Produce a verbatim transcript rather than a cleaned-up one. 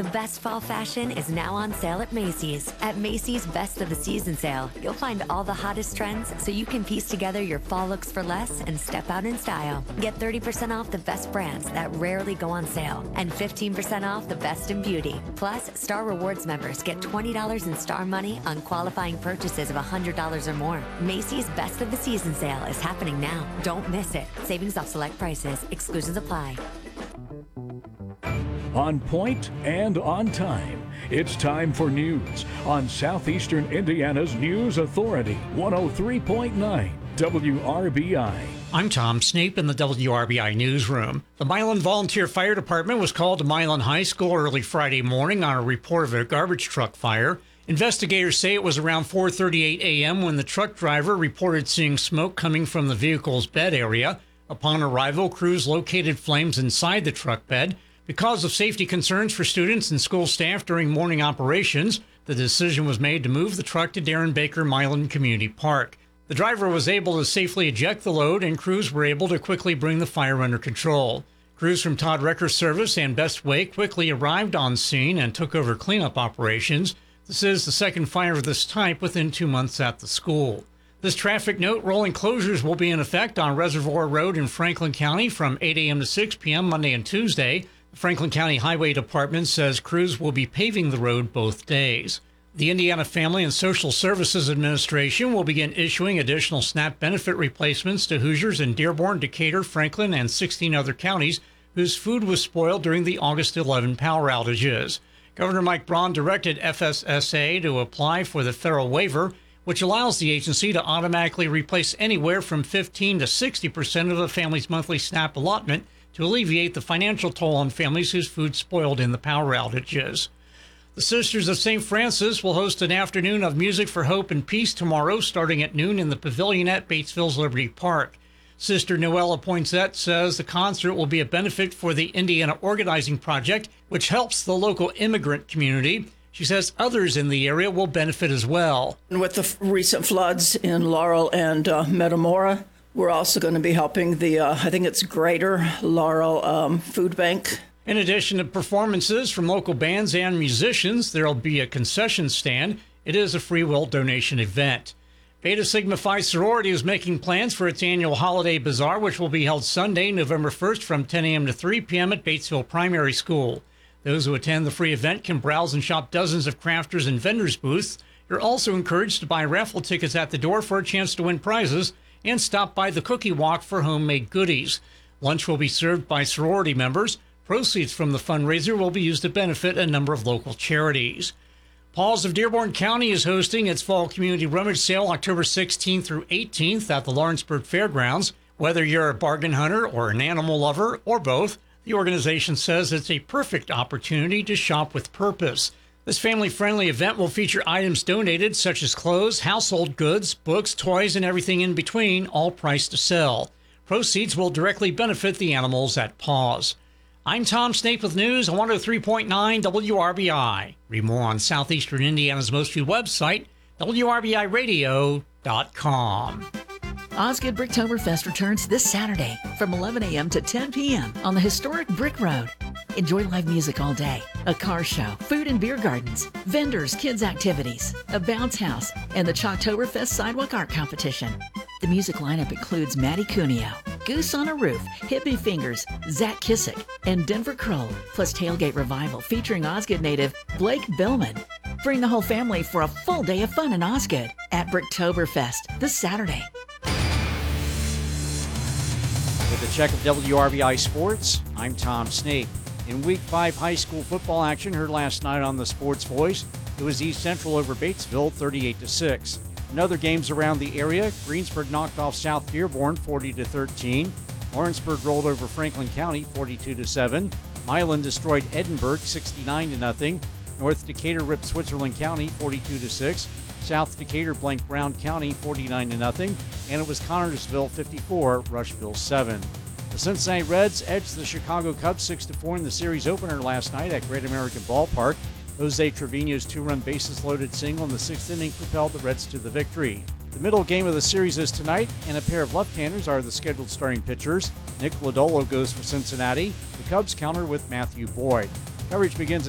The best fall fashion is now on sale at Macy's. At Macy's Best of the Season sale, you'll find all the hottest trends so you can piece together your fall looks for less and step out in style. Get thirty percent off the best brands that rarely go on sale and fifteen percent off the best in beauty. Plus, Star Rewards members get twenty dollars in Star Money on qualifying purchases of one hundred dollars or more. Macy's Best of the Season sale is happening now. Don't miss it. Savings off select prices. Exclusions apply. On point and on time. It's time for news on Southeastern Indiana's News Authority, one oh three point nine W R B I. I'm Tom Snape in the W R B I newsroom. The Milan Volunteer Fire Department was called to Milan High School early Friday morning on a report of a garbage truck fire. Investigators say it was around four thirty-eight a.m. when the truck driver reported seeing smoke coming from the vehicle's bed area. Upon arrival, crews located flames inside the truck bed. Because of safety concerns for students and school staff during morning operations, the decision was made to move the truck to Darren Baker Milan Community Park. The driver was able to safely eject the load, and crews were able to quickly bring the fire under control. Crews from Todd Recker's service and Best Way quickly arrived on scene and took over cleanup operations. This is the second fire of this type within two months at the school. This traffic note: rolling closures will be in effect on Reservoir Road in Franklin County from eight a.m. to six p.m. Monday and Tuesday. The Franklin County Highway Department says crews will be paving the road both days. The Indiana Family and Social Services Administration will begin issuing additional SNAP benefit replacements to Hoosiers in Dearborn, Decatur, Franklin, and sixteen other counties whose food was spoiled during the August eleventh power outages. Governor Mike Braun directed F S S A to apply for the federal waiver, which allows the agency to automatically replace anywhere from fifteen to sixty percent of a family's monthly SNAP allotment to alleviate the financial toll on families whose food spoiled in the power outages. The Sisters of Saint Francis will host an afternoon of music for hope and peace tomorrow, starting at noon in the pavilion at Batesville's Liberty Park. Sister Noella Poinsett says the concert will be a benefit for the Indiana Organizing Project, which helps the local immigrant community. She says others in the area will benefit as well. With the recent floods in Laurel and uh, Metamora, we're also going to be helping the, uh, I think it's Greater Laurel um, Food Bank. In addition to performances from local bands and musicians, there'll be a concession stand. It is a free will donation event. Beta Sigma Phi sorority is making plans for its annual holiday bazaar, which will be held Sunday, November first from ten a.m. to three p.m. at Batesville Primary School. Those who attend the free event can browse and shop dozens of crafters and vendors booths. You're also encouraged to buy raffle tickets at the door for a chance to win prizes, and stop by the Cookie Walk for homemade goodies. Lunch will be served by sorority members. Proceeds from the fundraiser will be used to benefit a number of local charities. Paws of Dearborn County is hosting its Fall Community Rummage Sale October sixteenth through eighteenth at the Lawrenceburg Fairgrounds. Whether you're a bargain hunter or an animal lover or both, the organization says it's a perfect opportunity to shop with purpose. This family-friendly event will feature items donated such as clothes, household goods, books, toys, and everything in between, all priced to sell. Proceeds will directly benefit the animals at Paws. I'm Tom Snape with news on one oh three point nine W R B I. Read more on Southeastern Indiana's most viewed website, W R B I radio dot com. Osgood Bricktoberfest returns this Saturday from eleven a.m. to ten p.m. on the historic Brick Road. Enjoy live music all day, a car show, food and beer gardens, vendors, kids activities, a bounce house, and the Chalktoberfest Sidewalk Art Competition. The music lineup includes Matty Cuneo, Goose on a Roof, Hippie Fingers, Zach Kissick, and Denver Kroll, plus Tailgate Revival featuring Osgood native Blake Billman. Bring the whole family for a full day of fun in Osgood at Bricktoberfest this Saturday. With a check of W R B I Sports, I'm Tom Snape. In Week five high school football action heard last night on the Sports Voice, it was East Central over Batesville, thirty-eight to six. In other games around the area, Greensburg knocked off South Dearborn, forty to thirteen. Lawrenceburg rolled over Franklin County, forty-two to seven. Milan destroyed Edinburgh, sixty-nine to nothing. North Decatur ripped Switzerland County, forty-two to six. South Decatur blanked Brown County, forty-nine to nothing. And it was Connorsville, fifty-four, Rushville, seven. The Cincinnati Reds edged the Chicago Cubs six to four in the series opener last night at Great American Ballpark. Jose Trevino's two-run bases-loaded single in the sixth inning propelled the Reds to the victory. The middle game of the series is tonight, and a pair of left-handers are the scheduled starting pitchers. Nick Lodolo goes for Cincinnati. The Cubs counter with Matthew Boyd. Coverage begins at